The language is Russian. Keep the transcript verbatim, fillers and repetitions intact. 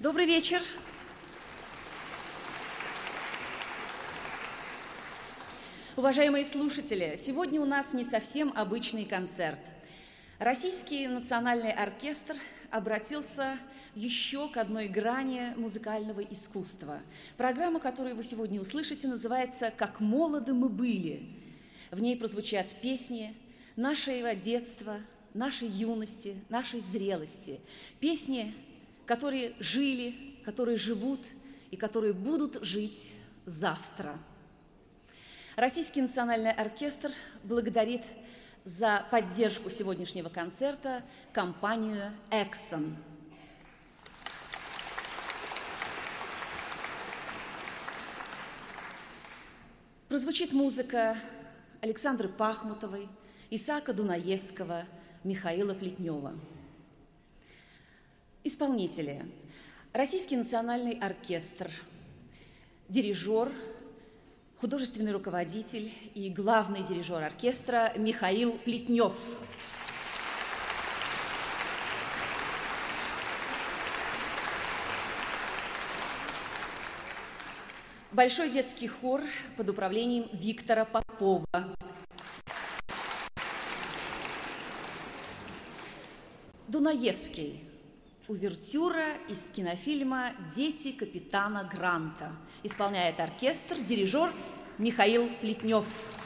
Добрый вечер. Уважаемые слушатели, сегодня у нас не совсем обычный концерт. Российский национальный оркестр обратился еще к одной грани музыкального искусства. Программа, которую вы сегодня услышите, называется «Как молоды мы были». В ней прозвучат песни нашего детства, нашей юности, нашей зрелости. Песни, которые жили, которые живут и которые будут жить завтра. Российский национальный оркестр благодарит за поддержку сегодняшнего концерта компанию «Эксон». Прозвучит музыка Александры Пахмутовой, Исаака Дунаевского, Михаила Плетнева. Исполнители: Российский национальный оркестр, дирижер, художественный руководитель и главный дирижер оркестра Михаил Плетнев. Большой детский хор под управлением Виктора Попова. Дунаевский. Увертюра из кинофильма «Дети капитана Гранта». Исполняет оркестр, дирижер Михаил Плетнев.